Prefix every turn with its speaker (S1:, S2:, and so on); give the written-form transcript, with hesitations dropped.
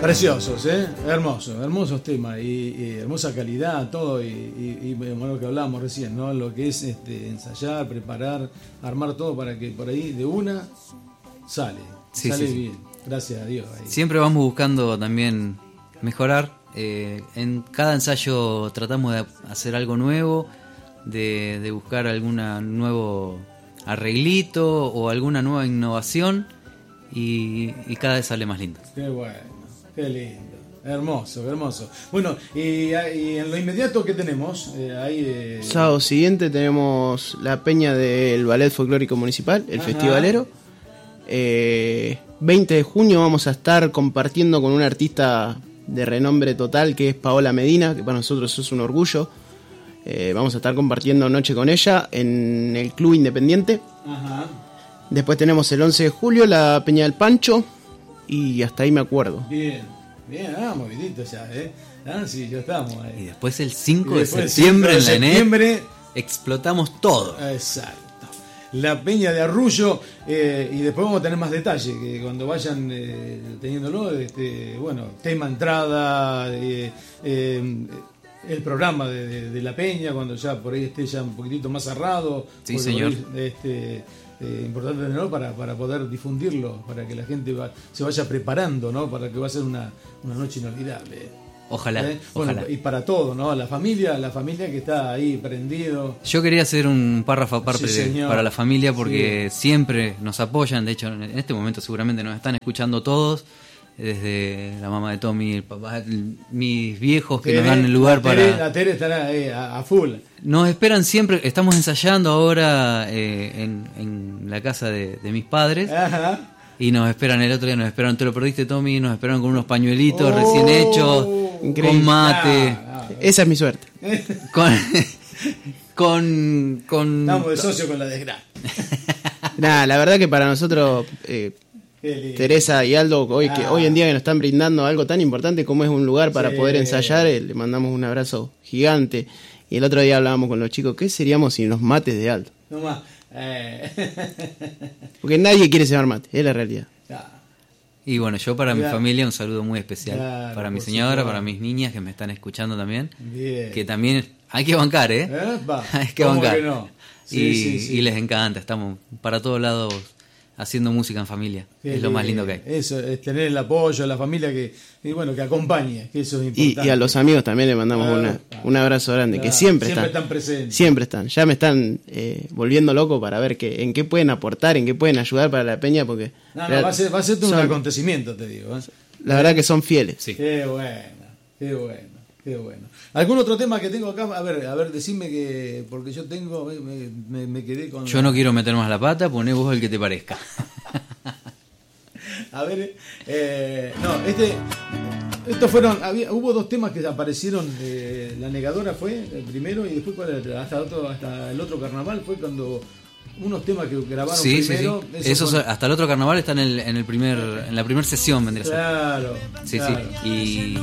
S1: Preciosos, hermosos temas y hermosa calidad, todo y bueno, lo que hablábamos recién, ¿no? Lo que es ensayar, preparar, armar todo para que por ahí de una sale bien, gracias a Dios. Ahí.
S2: Siempre vamos buscando también mejorar, en cada ensayo tratamos de hacer algo nuevo, de buscar algún nuevo arreglito o alguna nueva innovación y cada vez sale más lindo.
S1: Qué bueno. Qué lindo, hermoso. Bueno, y en lo inmediato, ¿qué tenemos?
S3: Sábado siguiente tenemos la peña del Ballet Folclórico Municipal, el festivalero. 20 de junio vamos a estar compartiendo con una artista de renombre total que es Paola Medina, que para nosotros es un orgullo. Vamos a estar compartiendo noche con ella en el Club Independiente. Ajá. Después tenemos el 11 de julio la peña del Pancho. Y hasta ahí me acuerdo.
S1: Bien, movidito ya, sí, ya estamos ahí.
S2: Y después el 5 de septiembre en la ENEP explotamos todo.
S1: Exacto. La peña de Arrullo, y después vamos a tener más detalle, que cuando vayan teniéndolo, bueno, tema, entrada, el programa de la peña, cuando ya por ahí esté ya un poquitito más cerrado.
S2: Sí, señor.
S1: Importante tenerlo para poder difundirlo, para que la gente se vaya preparando, ¿no? Para que va a ser una noche inolvidable.
S2: Ojalá,
S1: Bueno,
S2: ojalá.
S1: y para todo, ¿no? La familia que está ahí prendido.
S2: Yo quería hacer un párrafo aparte
S1: Sí,
S2: para la familia porque siempre nos apoyan. De hecho, en este momento seguramente nos están escuchando todos. Desde la mamá de Tommy, el papá, mis viejos que nos dan el lugar para...
S1: La Tere estará a full.
S2: Nos esperan siempre, estamos ensayando ahora en la casa de mis padres.
S1: Ajá.
S2: Y nos esperan el otro día, nos esperaron, te lo perdiste Tommy, nos esperaron con unos pañuelitos recién hechos,
S3: increíble.
S2: Con mate.
S3: Esa es mi suerte.
S2: Con
S1: Estamos de socio con la desgracia.
S3: Nada, la verdad que para nosotros... Teresa y Aldo, hoy en día que nos están brindando algo tan importante como es un lugar para poder ensayar, le mandamos un abrazo gigante. Y el otro día hablábamos con los chicos, ¿qué seríamos sin los mates de Aldo?
S1: No más.
S3: Porque nadie quiere cebar mate, es la realidad.
S2: Y bueno, yo para mi familia un saludo muy especial. Para mi señora, para mis niñas que me están escuchando también.
S1: Bien.
S2: Que también hay que bancar, hay que bancar.
S1: Que no?
S2: Y les encanta, estamos para todos lados haciendo música en familia. Es lo más lindo que hay.
S1: Eso, es tener el apoyo, la familia que acompañe, que eso es importante.
S3: Y a los amigos también le mandamos un abrazo grande, que siempre
S1: están presentes.
S3: Siempre están. Ya me están volviendo loco para ver en qué pueden aportar, en qué pueden ayudar para la peña, porque...
S1: va a ser un acontecimiento, te digo.
S3: La verdad que son fieles.
S2: Sí.
S1: Qué bueno. ¿Algún otro tema que tengo acá? A ver, decime porque yo tengo, me quedé con...
S2: Yo no quiero meter más la pata, poné vos el que te parezca.
S1: A ver, estos fueron, hubo dos temas que aparecieron, La Negadora fue el primero y después hasta el otro carnaval fue cuando... Unos temas que grabaron primero.
S2: Sí. Esos hasta el otro carnaval están en la primera sesión, vendría a ser.
S1: Claro.
S2: Sí. Y